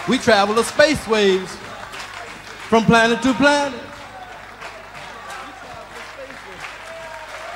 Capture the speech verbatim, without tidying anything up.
We travel the space waves from planet to planet.